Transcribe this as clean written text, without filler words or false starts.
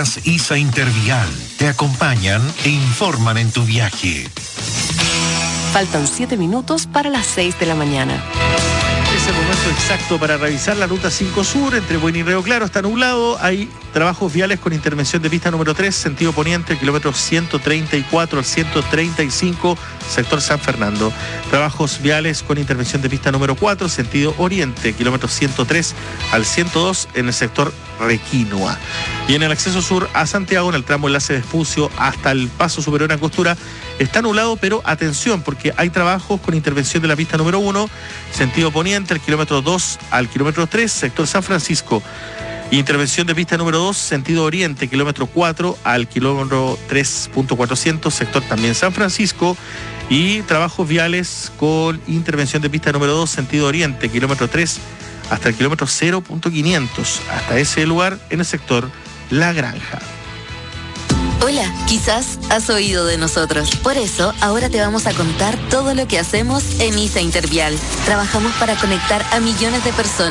rutas ISA Intervial te acompañan e informan en tu viaje. Faltan 7 minutos para las 6 de la mañana. Es el momento exacto para revisar la ruta 5 Sur entre Buin y Río Claro. Está nublado, hay trabajos viales con intervención de pista número 3, sentido poniente, el kilómetro 134 al 135, sector San Fernando. Trabajos viales con intervención de pista número 4, sentido oriente, kilómetro 103 al 102 en el sector Requinoa. Y en el acceso sur a Santiago, en el tramo enlace de Espucio hasta el paso superior a Angostura, está nublado, pero atención, porque hay trabajos con intervención de la pista número 1, sentido poniente, el kilómetro 2 al kilómetro 3, sector San Francisco. Intervención de pista número 2, sentido oriente, kilómetro 4 al kilómetro 3.400, sector también San Francisco. Y trabajos viales con intervención de pista número 2, sentido oriente, kilómetro 3 hasta el kilómetro 0.500, hasta ese lugar en el sector La Granja. Hola, quizás has oído de nosotros. Por eso, ahora te vamos a contar todo lo que hacemos en ISA Intervial. Trabajamos para conectar a millones de personas